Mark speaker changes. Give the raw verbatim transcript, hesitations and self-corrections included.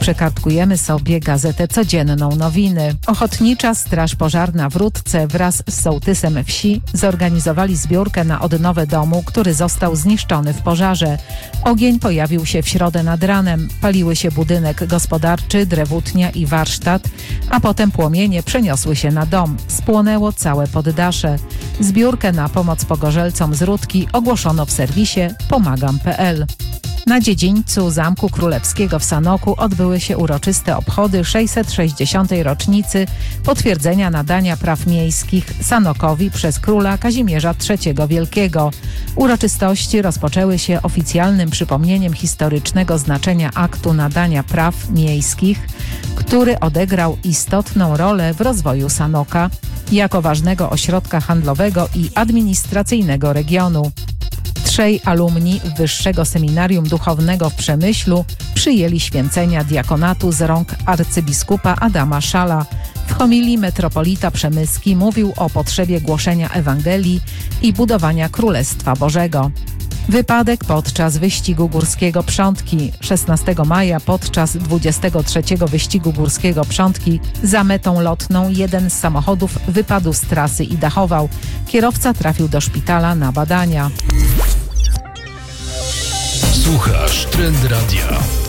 Speaker 1: Przekartkujemy sobie gazetę codzienną Nowiny. Ochotnicza Straż Pożarna w Rudce wraz z sołtysem wsi zorganizowali zbiórkę na odnowę domu, który został zniszczony w pożarze. Ogień pojawił się w środę nad ranem. Paliły się budynek gospodarczy, drewutnia i warsztat, a potem płomienie przeniosły się na dom. Spłonęło całe poddasze. Zbiórkę na pomoc pogorzelcom z Rudki ogłoszono w serwisie pomagam kropka p l. Na dziedzińcu Zamku Królewskiego w Sanoku odbyły się uroczyste obchody sześćset sześćdziesiątej rocznicy potwierdzenia nadania praw miejskich Sanokowi przez króla Kazimierza trzeciego Wielkiego. Uroczystości rozpoczęły się oficjalnym przypomnieniem historycznego znaczenia aktu nadania praw miejskich, który odegrał istotną rolę w rozwoju Sanoka jako ważnego ośrodka handlowego i administracyjnego regionu. Trzej alumni Wyższego Seminarium Duchownego w Przemyślu przyjęli święcenia diakonatu z rąk arcybiskupa Adama Szala. W homilii metropolita przemyski mówił o potrzebie głoszenia Ewangelii i budowania Królestwa Bożego. Wypadek podczas wyścigu górskiego Przątki. szesnastego maja podczas dwudziestego trzeciego wyścigu górskiego Przątki za metą lotną jeden z samochodów wypadł z trasy i dachował. Kierowca trafił do szpitala na badania.
Speaker 2: Słuchasz Trend Radia.